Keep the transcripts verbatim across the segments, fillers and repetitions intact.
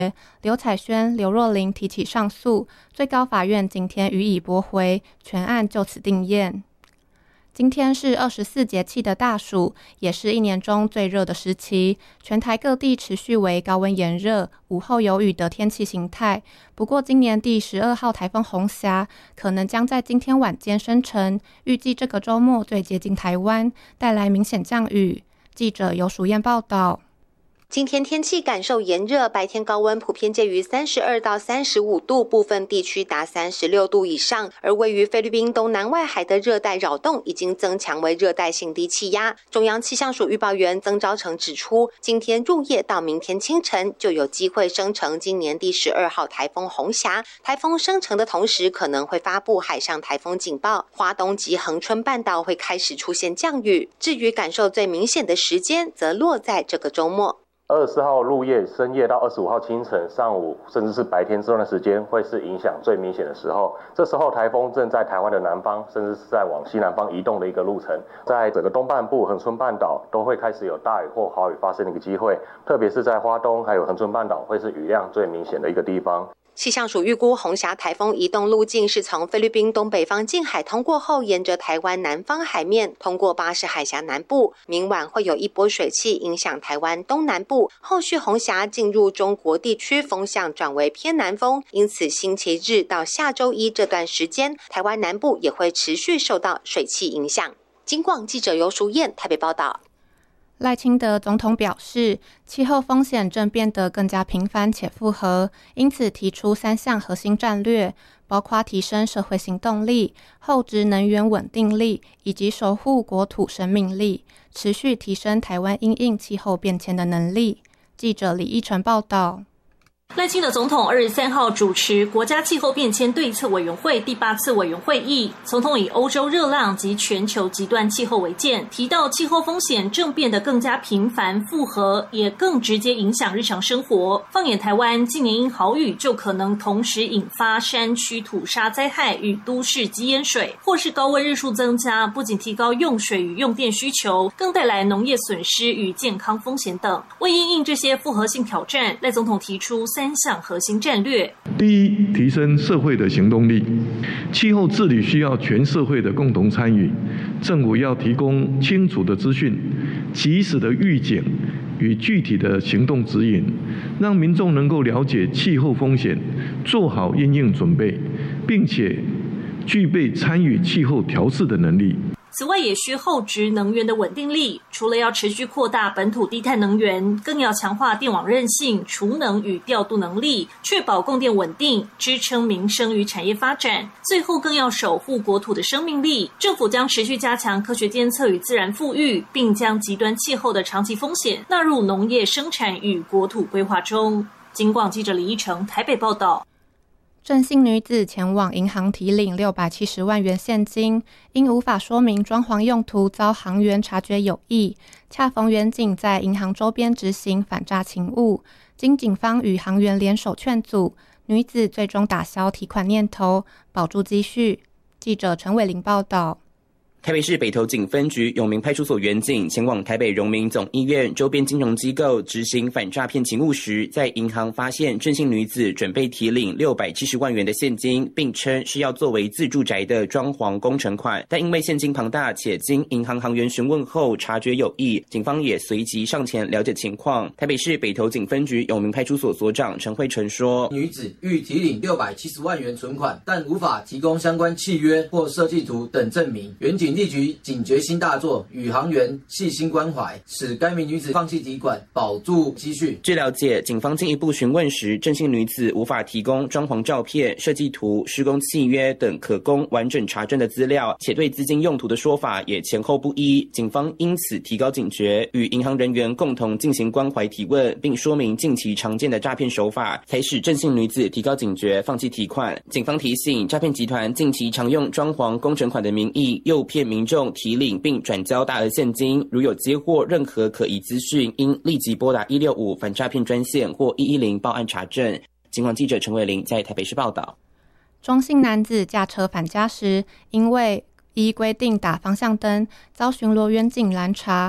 刘彩萱、刘若琳提起上诉，最高法院今天予以驳回，全案就此定谳。今天是二十四节气的大暑，也是一年中最热的时期，全台各地持续为高温炎热、午后有雨的天气形态。不过今年第十二号台风红霞可能将在今天晚间生成，预计这个周末最接近台湾，带来明显降雨。记者游淑燕报道。 今天天气感受炎热，白天高温普遍介于三十二到三十五度，部分地区达三十六度以上。而位于菲律宾东南外海的热带扰动已经增强为热带性低气压。中央气象署预报员曾昭成指出，今天入夜到明天清晨就有机会生成今年第十二号台风红霞。台风生成的同时，可能会发布海上台风警报，花东及恒春半岛会开始出现降雨。至于感受最明显的时间，则落在这个周末。 二十四号入夜、深夜到二十五号清晨、上午，甚至是白天这段时间，会是影响最明显的时候。这时候台风正在台湾的南方，甚至是在往西南方移动的一个路程，在整个东半部、恒春半岛都会开始有大雨或豪雨发生的一个机会，特别是在花东还有恒春半岛，会是雨量最明显的一个地方。 气象署预估红霞台风移动路径是从菲律宾东北方近海通过后，沿着台湾南方海面通过巴士海峡南部，明晚会有一波水汽影响台湾东南部，后续红霞进入中国地区，风向转为偏南风，因此星期日到下周一这段时间，台湾南部也会持续受到水汽影响。金广记者游淑燕台北报道。 赖清德总统表示，气候风险正变得更加频繁且复合，因此提出三项核心战略，包括提升社会行动力、厚植能源稳定力以及守护国土生命力，持续提升台湾因应气候变迁的能力。记者李义成报道。 赖清德总统二十三号主持国家气候变迁对策委员会第八次委员会议，总统以欧洲热浪及全球极端气候为鉴，提到气候风险正变得更加频繁复合，也更直接影响日常生活。放眼台湾，今年因豪雨就可能同时引发山区土砂灾害与都市积淹水，或是高温日数增加，不仅提高用水与用电需求，更带来农业损失与健康风险等。为因应这些复合性挑战，赖总统提出三三项核心战略。 第一，提升社会的行动力。气候治理需要全社会的共同参与，政府要提供清楚的资讯、及时的预警与具体的行动指引，让民众能够了解气候风险，做好因应准备，并且具备参与气候调适的能力。 此外，也需厚植能源的稳定力，除了要持续扩大本土低碳能源，更要强化电网韧性、储能与调度能力，确保供电稳定，支撑民生与产业发展。最后，更要守护国土的生命力。政府将持续加强科学监测与自然富裕，并将极端气候的长期风险纳入农业生产与国土规划中。金广记者李一成台北报道。 郑姓女子前往银行提领六百七十万元现金，因无法说明装潢用途，遭行员察觉有异。恰逢员警在银行周边执行反诈勤务，经警方与行员联手劝阻，女子最终打消提款念头，保住积蓄。记者陈伟玲报道。 台北市北投警分局永明派出所员警前往台北荣民总医院周边金融机构执行反诈骗勤务时，在银行发现郑姓女子准备提领六百七十万元的现金，并称是要作为自住宅的装潢工程款，但因为现金庞大且经银行行员询问后察觉有异，警方也随即上前了解情况。台北市北投警分局永明派出所所长陈慧成说， 女子欲提领六百七十万元存款，但无法提供相关契约或设计图等证明，员警立即警觉心大作，与行员细心关怀，使该名女子放弃提款，保住积蓄。 据了解，警方进一步询问时，郑姓女子无法提供装潢照片、设计图、施工契约等可供完整查证的资料，且对资金用途的说法也前后不一。警方因此提高警觉，与银行人员共同进行关怀提问，并说明近期常见的诈骗手法，才使郑姓女子提高警觉，放弃提款。警方提醒，诈骗集团近期常用装潢工程款的名义诱骗民众提领并转交大额现金，如有接获任何可疑资讯，应立即拨打一六五反诈骗专线或一一零报案查证。警广记者陈伟玲在台北市报道。 中姓男子驾车返家时，因为依规定打方向灯，遭巡逻员警拦查。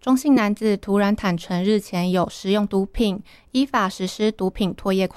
中姓男子突然坦承日前有食用毒品，依法实施毒品拖夜